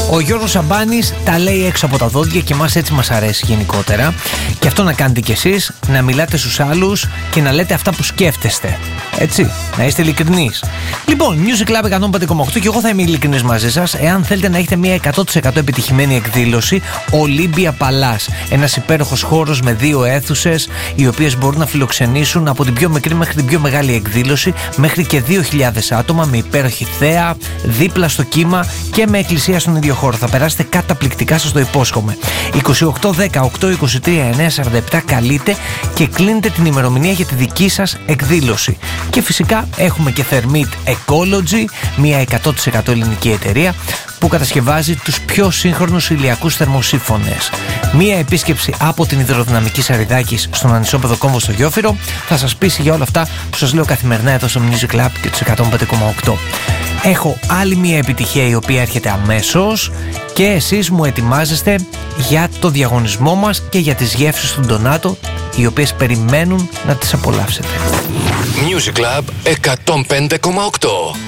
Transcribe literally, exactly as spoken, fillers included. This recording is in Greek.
Ο Γιώργος Σαμπάνης τα λέει έξω από τα δόντια και μας έτσι μας αρέσει γενικότερα. Και αυτό να κάνετε κι εσείς, να μιλάτε στους άλλους και να λέτε αυτά που σκέφτεστε. Έτσι, να είστε ειλικρινείς. Λοιπόν, Music Club εκατόν πέντε κόμμα οκτώ και εγώ θα είμαι ειλικρινής μαζί σας. Εάν θέλετε να έχετε μια εκατό τοις εκατό επιτυχημένη εκδήλωση, Olympia Palace. Ένας υπέροχος χώρος με δύο αίθουσες, οι οποίες μπορούν να φιλοξενήσουν από την πιο μικρή μέχρι την πιο μεγάλη εκδήλωση, μέχρι και δύο χιλιάδες άτομα, με υπέροχη θέα, δίπλα στο κύμα και με εκκλησία στον ίδιο χώρο. Θα περάσετε καταπληκτικά, σας το υπόσχομαι. είκοσι οκτώ δέκα οκτώ είκοσι τρία εννιά σαράντα επτά καλείτε και κλείνετε την ημερομηνία για τη δική σας εκδήλωση. Και φυσικά έχουμε και Thermit Ecology, μια εκατό τοις εκατό ελληνική εταιρεία που κατασκευάζει τους πιο σύγχρονους ηλιακούς θερμοσύφωνες. Μία επίσκεψη από την Υδροδυναμική Σαριδάκης στον ανισόπεδο κόμβο στο Γιόφυρο θα σας πείσει για όλα αυτά που σας λέω καθημερινά εδώ στο Music Club και τους εκατόν πέντε κόμμα οκτώ. Έχω άλλη μία επιτυχία η οποία έρχεται αμέσως και εσείς μου ετοιμάζεστε για το διαγωνισμό μας και για τις γεύσεις του Ντονάτο, οι οποίες περιμένουν να τις απολαύσετε. Music Club εκατόν πέντε κόμμα οκτώ.